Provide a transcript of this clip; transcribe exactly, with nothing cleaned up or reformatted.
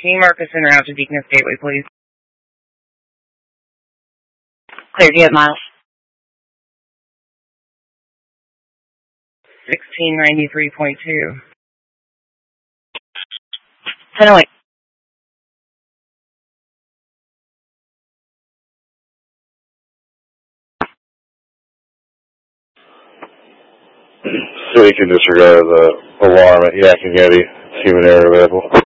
Can you mark us en route to Deaconess Gateway, please? Clear, do you have miles? sixteen ninety-three point two. ten oh eight. City can disregard the alarm at Yak and Getty. Human error available.